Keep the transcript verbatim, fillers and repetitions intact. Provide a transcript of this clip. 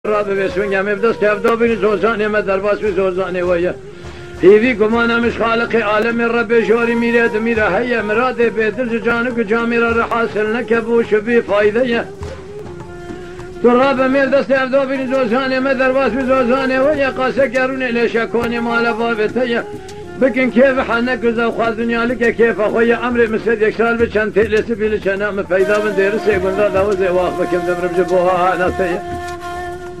رابع بسمنجا مبدس كافدو بين زوزاني ما درباس بزوزاني ويا هيفي كمانا مش خالق عالم الرب جوري ميراد ميرا هيا مراد بيدل جانك جاميرا رحاسل نكبو شبي فايدة ترابا مبدس كافدو بين زوزاني ما درباس بزوزاني ويا قاسا كاروني ليش اكوني مالا بابتيا بكن كيف حنك زو خال دنيا لك كيف اخويا امري مسد يكسال بچن تلس بيل چنا مفيدا من دير سيغوندا داوزي واخ بكم دمر بجبوها ناسيه